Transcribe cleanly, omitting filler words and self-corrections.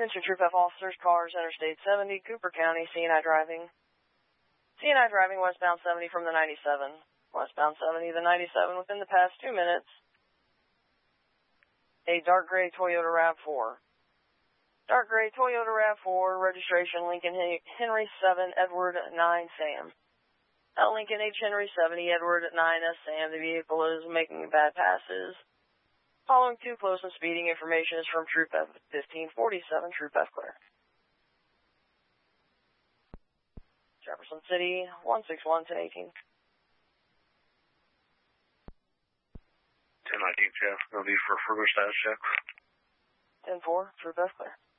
Attention Troop F officers, cars, Interstate 70, Cooper County, C&I driving. C&I driving westbound 70 from the 97. Westbound 70 to 97 within the past 2 minutes. A dark gray Toyota RAV4. Dark gray Toyota RAV4, registration Lincoln Henry 7, Edward 9, Sam. Lincoln H. Henry 70, Edward 9, S. Sam. The vehicle is making bad passes. Following too close and speeding information is from Troop F 1547, Troop F clear. Jefferson City, 161, 1018. 1019, Jeff. No need for further status check. 10-4, Troop F clear.